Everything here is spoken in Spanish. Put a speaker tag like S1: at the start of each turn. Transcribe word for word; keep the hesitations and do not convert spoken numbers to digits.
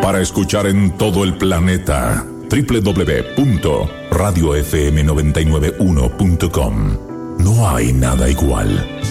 S1: Para escuchar en todo el planeta, doble u doble u doble u punto radio f m noventa y nueve uno punto com. No hay nada igual.